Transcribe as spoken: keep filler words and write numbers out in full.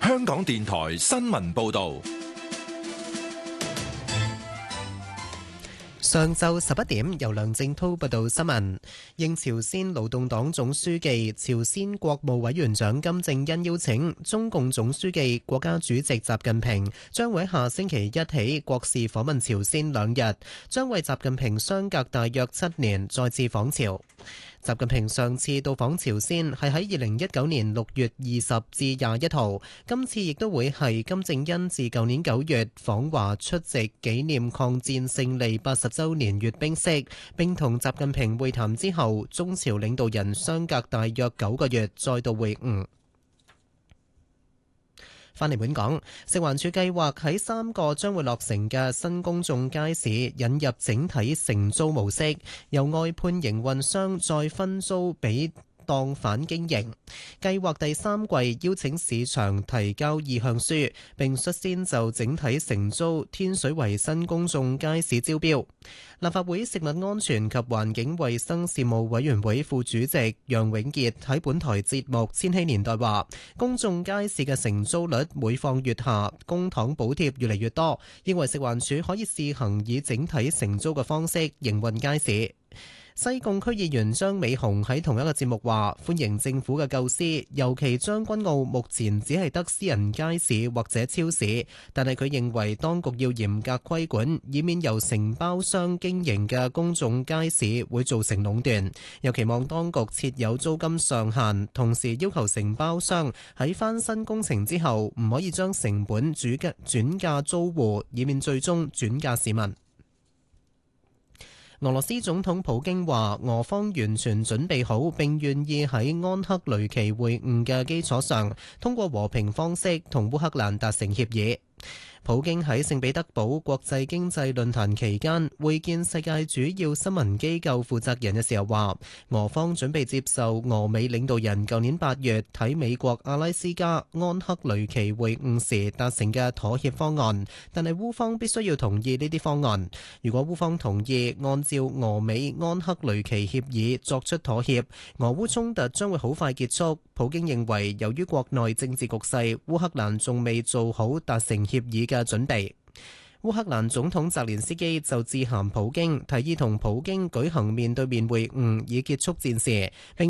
香港電台新聞報道。 上晝十一點，由梁正滔報道新聞。應朝鮮勞動黨總書記、朝鮮國務委員長金正恩邀請，中共總書記、國家主席習近平將會下星期一起國事訪問朝鮮兩日，將為習近平相隔大約七年再次訪朝。習近平上次到訪朝鮮係喺二零一九年六月二十至廿一號，今次亦都會係金正恩自舊年九月訪華出席紀念抗戰勝利八十週年閱兵式，並同習近平會談之後，中朝領導人相隔大約九個月再度會晤。返嚟本港，食環署計劃喺三個將會落成嘅新公眾街市引入整體承租模式，由外判營運商再分租俾檔販經營。計劃第三季邀請市場提交意向書，並率先就整體承租天水圍新公眾街市招標。立法會食物安全及環境衛生事務委員會副主席楊永傑喺本台節目《千禧年代》話，公眾街市嘅承租率每況愈下，公帑補貼越嚟越多，認為食環署可以試行以整體承租嘅方式營運街市。西貢區議員張美雄喺同一個節目話，歡迎政府嘅構思，尤其將軍澳目前只係得私人街市或者超市，但係佢認為當局要嚴格規管，以免由承包商經營嘅公眾街市會造成壟斷。又期望當局設有租金上限，同時要求承包商喺翻新工程之後唔可以將成本轉轉嫁租戶，以免最終轉嫁市民。俄羅斯總統普京話，俄方完全準備好並願意喺安克雷奇會晤嘅基礎上，通過和平方式同烏克蘭達成協議。普京喺聖彼得堡國際經濟論壇期間會見世界主要新聞機構負責人嘅時候話，俄方準備接受俄美領導人舊年八月喺美國阿拉斯加安克雷奇會晤時達成嘅妥協方案，但係烏方必須要同意呢啲方案。如果烏方同意按照俄美安克雷奇協議作出妥協，俄烏衝突將會好快結束。普京認為由於國內政治局勢，烏克蘭仲未做好達成協議嘅準備。烏克蘭總統澤連斯基就致函普京，提議同普京舉行面對面會晤，以結束戰事，並